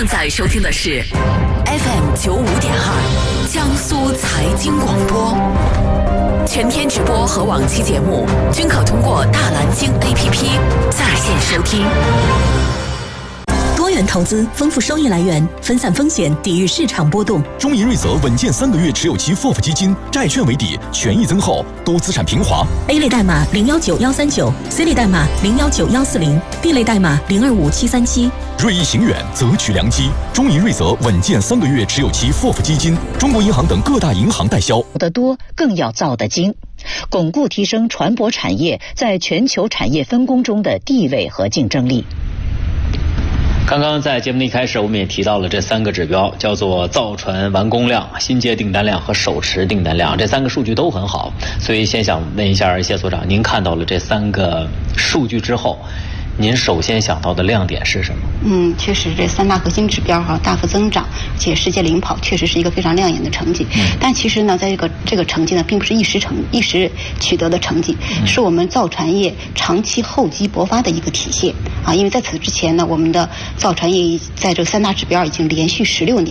正在收听的是 FM95.2江苏财经广播，全天直播和往期节目均可通过大蓝鲸 APP 在线收听。多元投资，丰富收益来源，分散风险，抵御市场波动。 中银瑞泽稳健3个月持有期 FOF 基金，债券为底，权益增厚，多资产平滑。 A 类代码019139， C 类代码019140， B 类代码025737。 锐意行远，择取良机。中银瑞泽稳健3个月持有期 FOF 基金，中国银行等各大银行代销。 得多，更要造得精，巩固提升船舶产业在全球产业分工中的地位和竞争力。 刚刚在节目的一开始，我们也提到了这3个指标，叫做造船完工量、新接订单量和手持订单量，这3个数据都很好。所以先想问一下谢所长，您看到了这3个数据之后，您首先想到的亮点是什么？ 确实这3大核心指标大幅增长，且世界领跑，确实是一个非常亮眼的成绩。但其实呢，在这个成绩呢，并不是一时取得的成绩，是我们造船业长期厚积薄发的一个体现啊。因为在此之前呢，我们的造船业在这3大指标已经连续16年